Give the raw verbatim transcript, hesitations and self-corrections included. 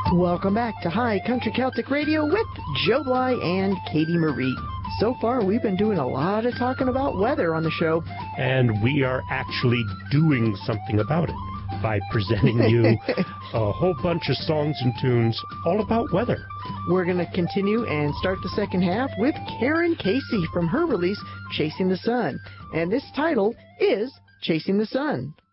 Welcome back to High Country Celtic Radio with Joe Bly and Katie Marie. So far, we've been doing a lot of talking about weather on the show. And we are actually doing something about it by presenting you a whole bunch of songs and tunes all about weather. We're going to continue and start the second half with Karen Casey from her release, Chasing the Sun. And this title is Chasing the Sun.